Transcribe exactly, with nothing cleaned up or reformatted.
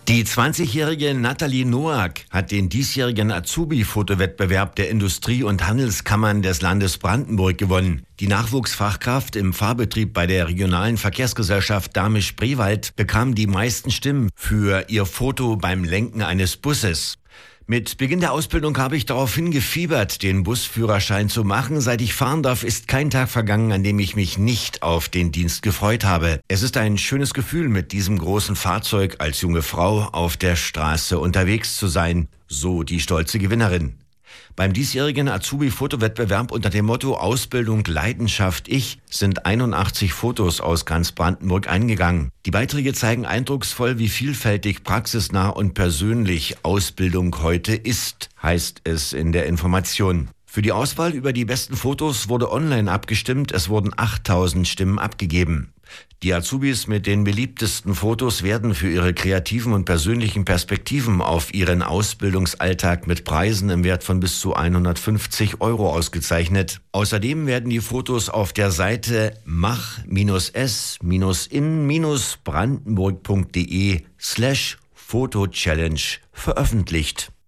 Die zwanzigjährige Nathalie Noack hat den diesjährigen Azubi-Fotowettbewerb der Industrie- und Handelskammern des Landes Brandenburg gewonnen. Die Nachwuchsfachkraft im Fahrbetrieb bei der regionalen Verkehrsgesellschaft Dahme-Spreewald bekam die meisten Stimmen für ihr Foto beim Lenken eines Busses. Mit Beginn der Ausbildung habe ich darauf hingefiebert, den Busführerschein zu machen. Seit ich fahren darf, ist kein Tag vergangen, an dem ich mich nicht auf den Dienst gefreut habe. Es ist ein schönes Gefühl, mit diesem großen Fahrzeug als junge Frau auf der Straße unterwegs zu sein, so die stolze Gewinnerin. Beim diesjährigen Azubi-Fotowettbewerb unter dem Motto Ausbildung, Leidenschaft, Ich sind einundachtzig Fotos aus ganz Brandenburg eingegangen. Die Beiträge zeigen eindrucksvoll, wie vielfältig, praxisnah und persönlich Ausbildung heute ist, heißt es in der Information. Für die Auswahl über die besten Fotos wurde online abgestimmt. Es wurden achttausend Stimmen abgegeben. Die Azubis mit den beliebtesten Fotos werden für ihre kreativen und persönlichen Perspektiven auf ihren Ausbildungsalltag mit Preisen im Wert von bis zu hundertfünfzig Euro ausgezeichnet. Außerdem werden die Fotos auf der Seite mach-s-in-brandenburg.de slash Foto-Challenge veröffentlicht.